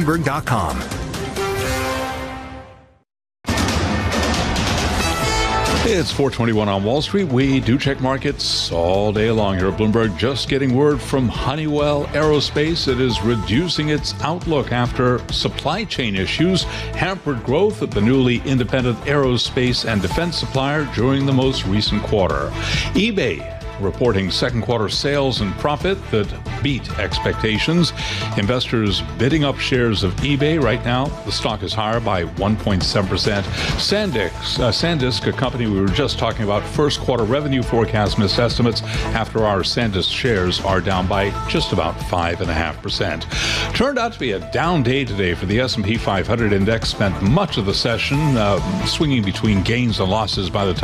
Bloomberg.com. It's 421 on Wall Street. We do check markets all day long here at Bloomberg. Just getting word from Honeywell Aerospace. It is reducing its outlook after supply chain issues hampered growth at the newly independent aerospace and defense supplier during the most recent quarter. eBay reporting second quarter sales and profit that beat expectations. Investors bidding up shares of eBay. Right now, the stock is higher by 1.7%. SanDisk, a company we were just talking about, first quarter revenue forecast missed estimates after our SanDisk shares are down by just about 5.5%. Turned out to be a down day today for the S&P 500 index. Spent much of the session swinging between gains and losses by the time